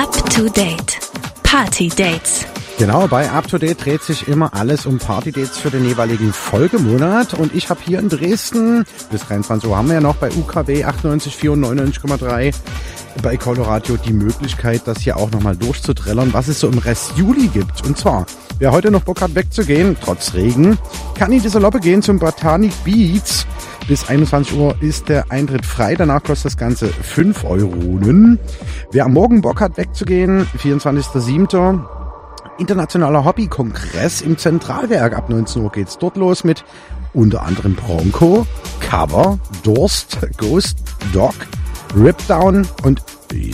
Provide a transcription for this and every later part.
Up to Date. Party Dates. Genau, bei Up to Date dreht sich immer alles um Party-Dates für den jeweiligen Folgemonat. Und ich habe hier in Dresden, bis 23 Uhr haben wir ja noch bei UKW 98,4 und 99,3 bei Coloradio die Möglichkeit, das hier auch nochmal durchzuträllern, was es so im Rest Juli gibt. Und zwar, wer heute noch Bock hat wegzugehen, trotz Regen, kann in die Saloppe gehen zum Botanic Beats. Bis 21 Uhr ist der Eintritt frei, danach kostet das Ganze 5 €. Wer am Morgen Bock hat wegzugehen, 24.07. Internationaler Hobbykongress im Zentralwerk. Ab 19 Uhr geht's dort los mit unter anderem Bronco, Cover, Durst, Ghost, Dog, Ripdown und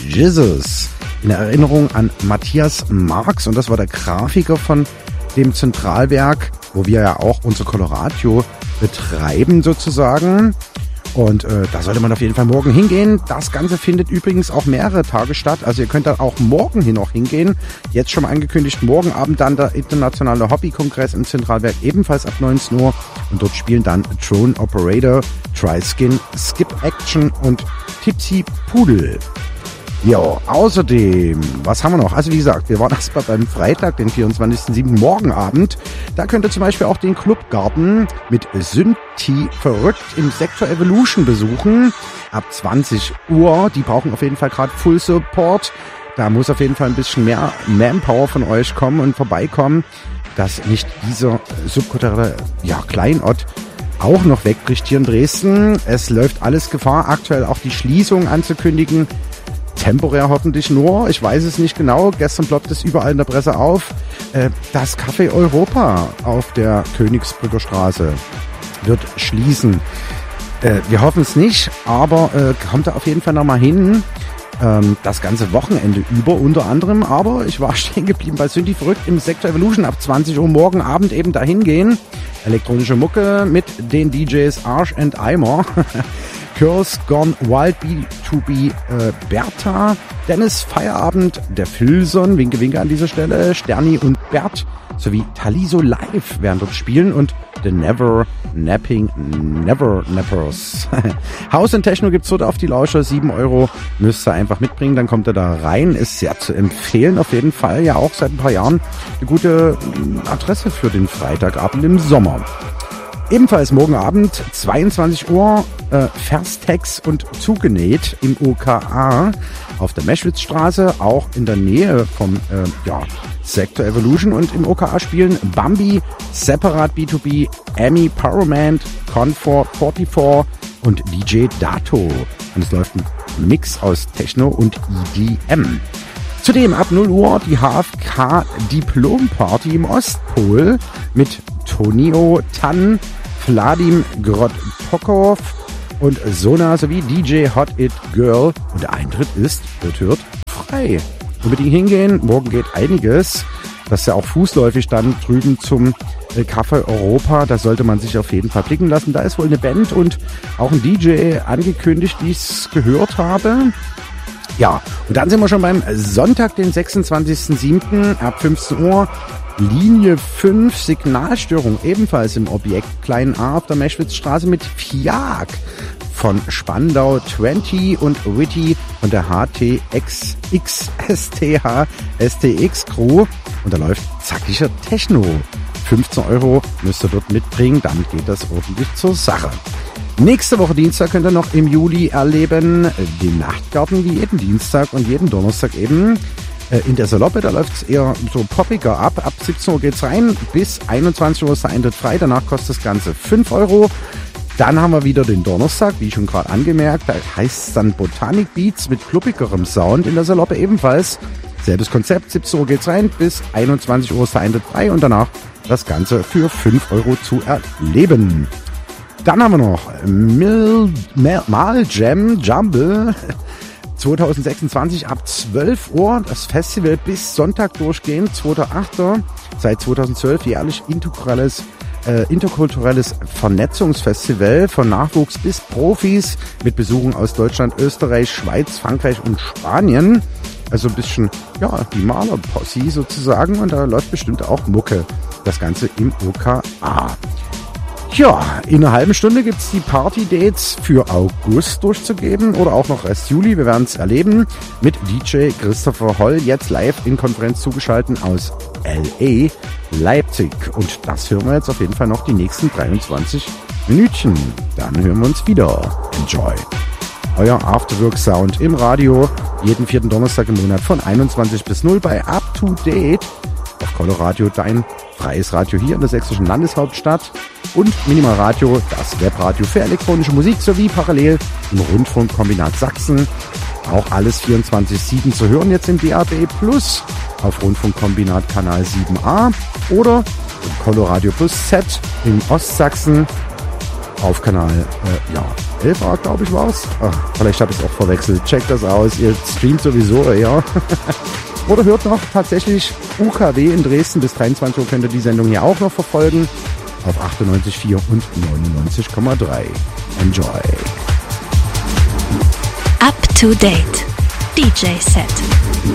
Jesus. In Erinnerung an Matthias Marx, und das war der Grafiker von dem Zentralwerk, wo wir ja auch unser Coloradio betreiben sozusagen. Und da sollte man auf jeden Fall morgen hingehen. Das Ganze findet übrigens auch mehrere Tage statt. Also ihr könnt da auch morgen hin noch hingehen. Jetzt schon mal angekündigt, morgen Abend dann der internationale Hobbykongress im Zentralwerk, ebenfalls ab 19 Uhr. Und dort spielen dann Drone Operator, Triskin, Skip Action und Tipsy Pudel. Ja, außerdem, was haben wir noch? Also wie gesagt, wir waren erstmal beim Freitag, den 24.07. morgen Abend. Da könnt ihr zum Beispiel auch den Clubgarten mit Synthi verrückt im Sektor Evolution besuchen. Ab 20 Uhr. Die brauchen auf jeden Fall gerade Full Support. Da muss auf jeden Fall ein bisschen mehr Manpower von euch kommen und vorbeikommen, dass nicht dieser subkulturelle Kleinort auch noch wegbricht hier in Dresden. Es läuft alles Gefahr, aktuell auch die Schließung anzukündigen. Temporär hoffentlich nur, ich weiß es nicht genau, gestern ploppt es überall in der Presse auf, das Café Europa auf der Königsbrücker Straße wird schließen. Wir hoffen es nicht, aber kommt da auf jeden Fall nochmal hin, das ganze Wochenende über unter anderem, aber ich war stehen geblieben bei Synthi verrückt im Sektor Evolution ab 20 Uhr morgen Abend eben dahin gehen. Elektronische Mucke mit den DJs Arsch and Eimer. Curse Gone Wild B2B Bertha, Dennis Feierabend, der Filson, Winke Winke an dieser Stelle, Sterni und Bert sowie Taliso Live werden dort spielen und The Never Nappers. Haus und Techno gibt's dort auf die Lauscher, 7 €, müsst ihr einfach mitbringen, dann kommt ihr da rein, ist sehr zu empfehlen, auf jeden Fall, ja auch seit ein paar Jahren eine gute Adresse für den Freitagabend im Sommer. Ebenfalls morgen Abend, 22 Uhr, Verstex und Zugenäht im OKA auf der Meschwitzstraße, auch in der Nähe vom Sektor Evolution, und im OKA spielen Bambi, Separat B2B, Amy Powerman, Comfort 44 und DJ Dato. Und es läuft ein Mix aus Techno und EDM. Zudem ab 0 Uhr die HFK Diplom Party im Ostpol mit Tonio Tan, Vladim Grotokov und Sona sowie DJ Hot It Girl. Und der Eintritt ist, wird frei. Unbedingt hingehen, morgen geht einiges. Das ist ja auch fußläufig dann drüben zum Café Europa. Da sollte man sich auf jeden Fall blicken lassen. Da ist wohl eine Band und auch ein DJ angekündigt, wie ich es gehört habe. Ja, und dann sind wir schon beim Sonntag, den 26.07. ab 15 Uhr. Linie 5, Signalstörung, ebenfalls im Objekt Klein A auf der Meschwitzstraße mit Fiak von Spandau 20 und Witty und der STX Crew. Und da läuft zackiger Techno. 15 € müsst ihr dort mitbringen, damit geht das ordentlich zur Sache. Nächste Woche Dienstag könnt ihr noch im Juli erleben den Nachtgarten wie jeden Dienstag und jeden Donnerstag eben. In der Saloppe, da läuft es eher so poppiger ab. Ab 17 Uhr geht's rein, bis 21 Uhr ist der Eintritt frei. Danach kostet das Ganze 5 €. Dann haben wir wieder den Donnerstag, wie schon gerade angemerkt. Da heißt es dann Botanic Beats mit kluppigerem Sound in der Saloppe ebenfalls. Selbes Konzept, 17 Uhr geht's rein, bis 21 Uhr ist der Eintritt frei und danach das Ganze für 5 € zu erleben. Dann haben wir noch Mal Jam Jumble 2026 ab 12 Uhr. Das Festival bis Sonntag durchgehend, 2.8. Seit 2012 jährlich interkulturelles Vernetzungsfestival von Nachwuchs bis Profis mit Besuchen aus Deutschland, Österreich, Schweiz, Frankreich und Spanien. Also ein bisschen, die Malerposse sozusagen, und da läuft bestimmt auch Mucke. Das Ganze im OKA. Ja, in einer halben Stunde gibt's die Party-Dates für August durchzugeben oder auch noch erst Juli. Wir werden es erleben mit DJ Christopher Holl, jetzt live in Konferenz zugeschaltet aus L.A., Leipzig. Und das hören wir jetzt auf jeden Fall noch die nächsten 23 Minütchen. Dann hören wir uns wieder. Enjoy. Euer Afterwork-Sound im Radio, jeden 4. Donnerstag im Monat von 21 bis 0 bei Up to Date auf Coloradio, dein freies Radio hier in der sächsischen Landeshauptstadt, und Minimal Radio, das Webradio für elektronische Musik, sowie parallel im Rundfunkkombinat Sachsen. Auch alles 24/7 zu hören jetzt im DAB Plus auf Rundfunkkombinat Kanal 7a oder im Coloradio Plus Z in Ostsachsen auf Kanal 11a, glaube ich, war's. Vielleicht habe ich es auch verwechselt. Checkt das aus. Ihr streamt sowieso, ja. Oder hört noch tatsächlich UKW in Dresden. Bis 23 Uhr könnt ihr die Sendung hier auch noch verfolgen. Auf 98,4 und 99,3. Enjoy. Up to Date. DJ Set.